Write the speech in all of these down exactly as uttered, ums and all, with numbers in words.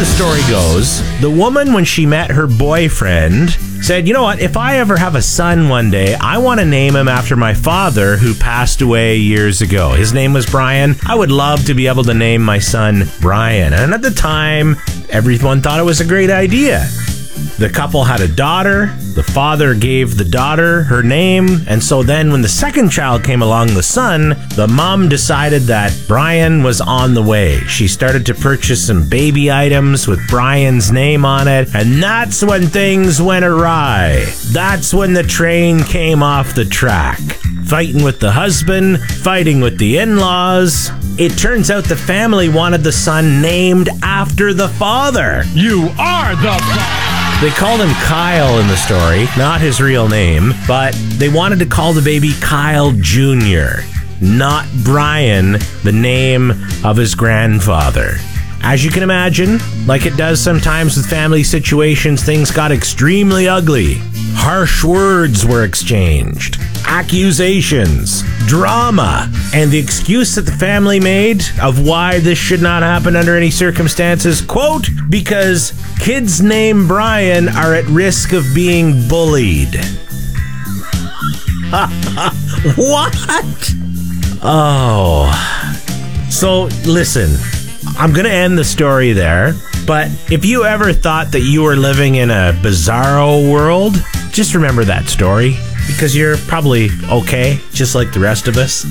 the story goes, the woman, when she met her boyfriend, said, you know what, if I ever have a son one day, I want to name him after my father who passed away years ago. His name was Brian. I would love to be able to name my son Brian. And at the time, everyone thought it was a great idea. The couple had a daughter. The father gave the daughter her name. And so then when the second child came along, the son, the mom decided that Brian was on the way. She started to purchase some baby items with Brian's name on it. And that's when things went awry. That's when the train came off the track. Fighting with the husband, fighting with the in-laws. It turns out the family wanted the son named after the father. You are the father. They called him Kyle in the story, not his real name, but they wanted to call the baby Kyle Junior, not Brian, the name of his grandfather. As you can imagine, like it does sometimes with family situations, things got extremely ugly. Harsh words were exchanged, accusations, drama, and the excuse that the family made of why this should not happen under any circumstances, quote, because kids named Brian are at risk of being bullied. What? Oh. So, listen, I'm going to end the story there, but if you ever thought that you were living in a bizarro world, just remember that story, because you're probably okay, just like the rest of us.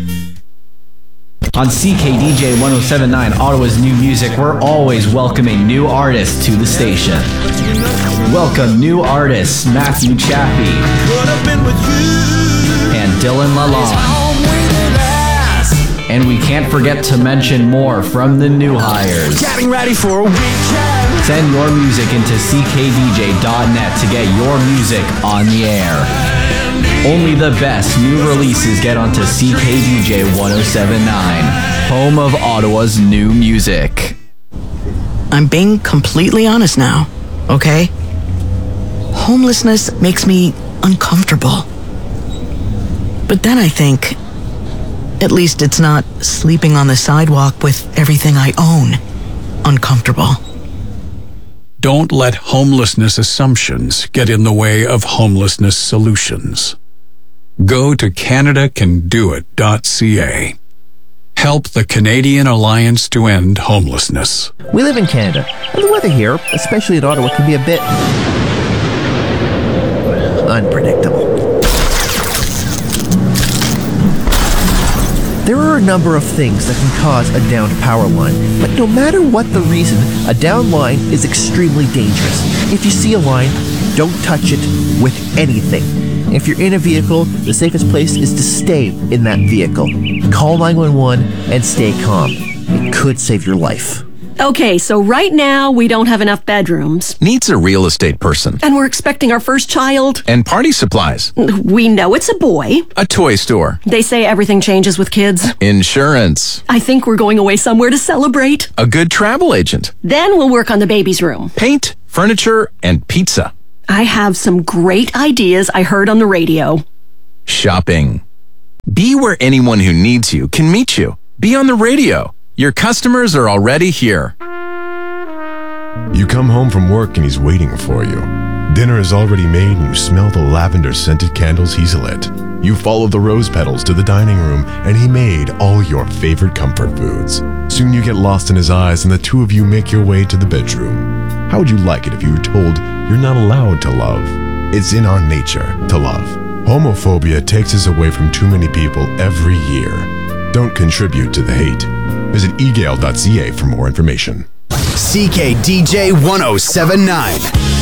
On C K D J one oh seven point nine, Ottawa's new music, we're always welcoming new artists to the station. Welcome new artists Matthew Chaffee and Dylan Lalonde. And we can't forget to mention more from the new hires. Getting ready for a weekend. Send your music into c k d j dot net to get your music on the air. Only the best new releases get onto C K D J one oh seven point nine, home of Ottawa's new music. I'm being completely honest now, okay? Homelessness makes me uncomfortable. But then I think, at least it's not sleeping on the sidewalk with everything I own uncomfortable. Don't let homelessness assumptions get in the way of homelessness solutions. Go to canada can do it dot c a. Help the Canadian Alliance to End Homelessness. We live in Canada, and the weather here, especially in Ottawa, can be a bit unpredictable. There are a number of things that can cause a downed power line, but no matter what the reason, a downed line is extremely dangerous. If you see a line, don't touch it with anything. If you're in a vehicle, the safest place is to stay in that vehicle. Call nine one one and stay calm. It could save your life. Okay, so right now we don't have enough bedrooms. Needs a real estate person. And we're expecting our first child. And party supplies. We know it's a boy. A toy store. They say everything changes with kids. Insurance. I think we're going away somewhere to celebrate. A good travel agent. Then we'll work on the baby's room. Paint, furniture, and pizza. I have some great ideas I heard on the radio. Shopping. Be where anyone who needs you can meet you. Be on the radio. Your customers are already here. You come home from work and he's waiting for you. Dinner is already made and you smell the lavender-scented candles he's lit. You follow the rose petals to the dining room and he made all your favorite comfort foods. Soon you get lost in his eyes and the two of you make your way to the bedroom. How would you like it if you were told you're not allowed to love? It's in our nature to love. Homophobia takes us away from too many people every year. Don't contribute to the hate. Visit e gale dot c a for more information. C K D J one oh seven point nine.